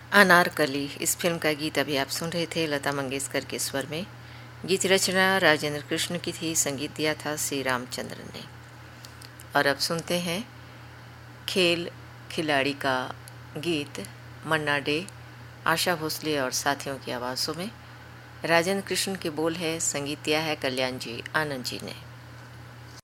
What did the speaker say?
अनारकली इस फिल्म का गीत अभी आप सुन रहे थे लता मंगेशकर के स्वर में। गीत रचना राजेंद्र कृष्ण की थी, संगीत दिया था श्री रामचंद्रन ने। और अब सुनते हैं खेल खिलाड़ी का गीत मन्ना डे, आशा भोसले और साथियों की आवाज़ों में। राजेंद्र कृष्ण के बोल है, संगीत दिया है कल्याण जी आनंद जी ने।